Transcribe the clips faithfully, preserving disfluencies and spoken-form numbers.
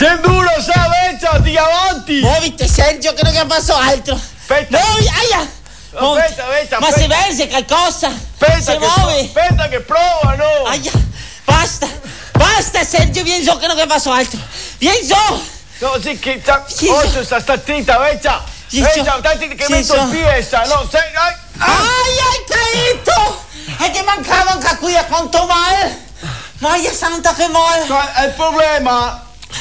Che duro Savezza, ti avanti! Muoviti Sergio che non che faccio altro! Aspetta! Muovi, aia! Aspetta, aspetta, ma aspetta. si verse qualcosa! Aspetta si che muove! Aspetta che prova, no! Aia! Basta! Basta Sergio, vieni su che non che faccio altro! Vieni su! No, sì che sta... Occhio, sta, sta attenta, Vezza! Vezza, attenti che metto il piede, no? Sei... Ai, ai, hai caíto! È che mancava anche qui a quanto male! Maia santa che male! È il problema!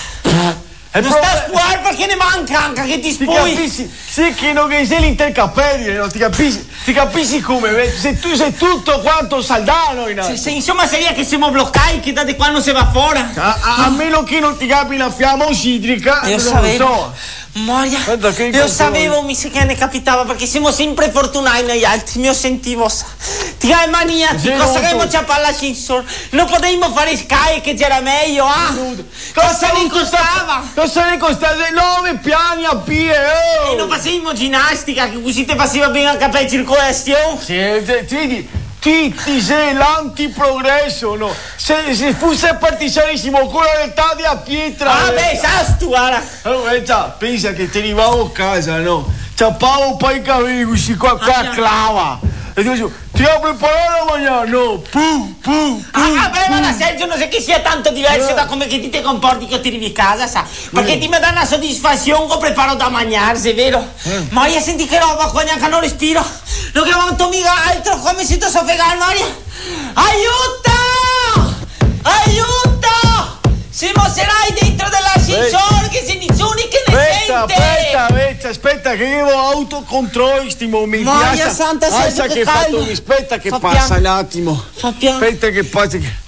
È non sta a spuare perché ne manca anche che ti spui! Ti capisci? Sì che non che sei l'intercapelli, no? Ti capisci? Ti capisci come? Se tu sei tutto quanto Saldano in se, se insomma seria che siamo bloccati che da di qua non si va fuori! A, a, a meno che non ti capi la fiamma ossidrica, io non sapevo. lo so. Moia, io sapevo mi sa che ne capitava perché siamo sempre fortunati noi altri, mi sentivo ti hai maniatico, saremmo già per l'ascensore, non potevamo fare sky che c'era meglio, ah? Cosa ne costava? Cosa ne costava? Nove piani a piedi, oh! E non facevamo ginnastica, che così ti faceva bene anche per circolazione? Sì, vedi, ti, ti sei l'antiprogresso, no? Se, se fosse partigianissimo con l'età di a pietra. Ah, beh, sai tu, guarda. Allora, già, pensa che te arrivavo a casa, no? Ciappavo un po' i capelli così qua, qua a clava. E ti dicevo, ti ho preparato la mangiare? No, pu, pu, pu. Ah, beh, ma Sergio non so che sia tanto diverso da come che ti ti comporti che ti arrivi a casa, sa? Perché ti mi dà una soddisfazione che preparo da mangiarsi, vero? Ma io senti che roba qua neanche non respiro. Non che avanto mica altro, come si tu soffocare, Maria? Aiuto! Aiuto! Si mosserai dentro dell'ascensore che se nessuno che ne aspetta, sente! Aspetta, aspetta, aspetta che io autocontrollo in sti momenti. Maria santa, Sergio, che, che fatto, aspetta che Fa passa piano. Un attimo. Fa piano. Aspetta che passa che...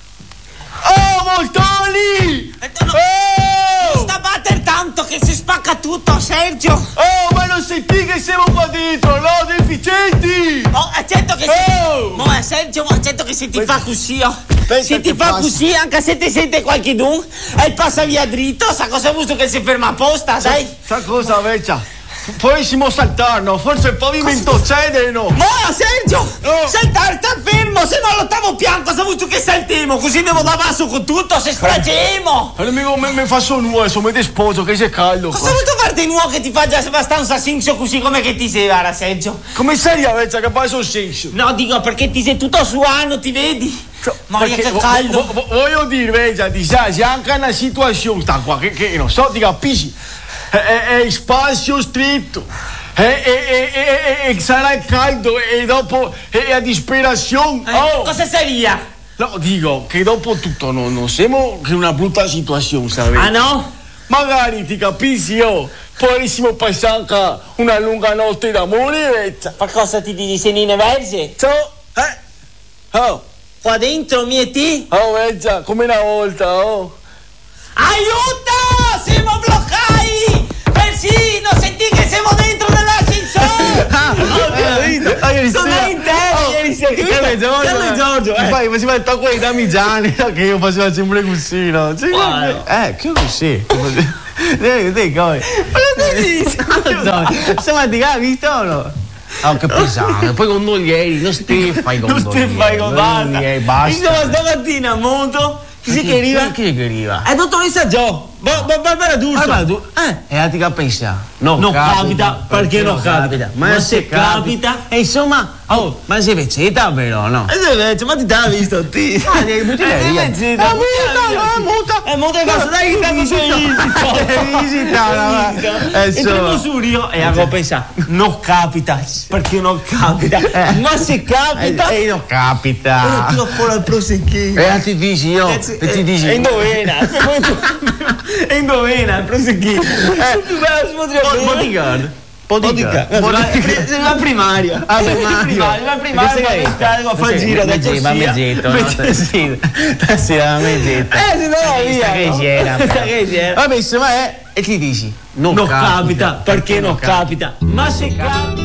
Oh, Moltoni! Oh! Sta a battere tanto che si spacca tutto, Sergio! Oh, ma non senti che siamo qua dentro, no? Deficienti! Oh, certo che oh! se... Ma Sergio, ma certo che se ti Pensa. fa così, oh. Se ti fa passa. così, anche se ti sente qualche dun, e passa via dritto, sa cosa è giusto che si ferma apposta, sai? Sa cosa, Veccia? Potessimo saltare, no? Forse il pavimento cede, no? Ma Sergio! No. Saltare, sta fermo! Se no all'ottavo piano, cosa vuoi che saltiamo? Così andiamo da basso con tutto, se stragemo! Allora mi, mi faccio nuovo, adesso mi desposo, che c'è caldo. Cosa vuoi farti nuovo che ti fa già abbastanza senso così come che ti sei, guarda, Sergio? Come sei, Veccia, che fa senso? No, dico perché ti sei tutto suano, ti vedi? Ma che caldo! Vo, vo, voglio dire, Veccia, ti sai, c'è anche una situazione sta qua, che, che non so, ti capisci? È, è spazio stretto e, e, e, e, e sarà caldo e dopo è a disperazione. Eh, oh. Cosa sarebbe? No, dico che dopo tutto no, non siamo che una brutta situazione, sai? Ah no? Magari ti capisci, oh, potessimo passare anche una lunga notte d'amore, Vezza. Ma cosa ti dici, Senine Verge? So, eh? Oh. Qua dentro mi e ti? Oh, Vezza, come una volta, oh. Aiuto! Siamo bloccati! Persino, senti che siamo dentro nell'ascensore! Ah, oh, ieri sono sera. in terra, oh, ieri sera! Che chiama Giorgio? Giorgio, eh! Poi faceva il tocco dei damigiani, che io facevo sempre così, no? Wow. Eh, che così? Dai, dai, come? Ma lo dici? Insomma, ti hai visto o no? Oh, che pesante, poi con noi ieri, non ti fai con noi. Non ti fai con basta! Basta! Insomma, stamattina a moto, chi si che arriva? Chi è che arriva? È dottoressa Gio! Barbara D'Urso! Eh, e a ti pensa? No, non capita, capita perché non capita? capita? Ma, ma se capita, capita e insomma, oh, ma sei vezzetta però, no? E sei vezzetta, ma ti t'ha visto ti? Ah, devi buttare via. È vezzetta, è muta, è muta. È muta, è dai che ti sei visita. E primo surio e avevo pensato, non capita, perché non capita? Ma se capita? E non capita. E non tiro fuori al prosecchino. E ti dici io, e ti dici. E indovina. E indovina il prosecchino. Bodyguard. Bodyguard. La primaria. Ah, primaria. La primaria. Ma fa il giro da Gesù. Ma mezzetto, no? Sì, la mezzetta. Eh, si dava via. Che c'era. Vabbè, insomma, e ti dici, non capita. Perché non capita? Ma se capita.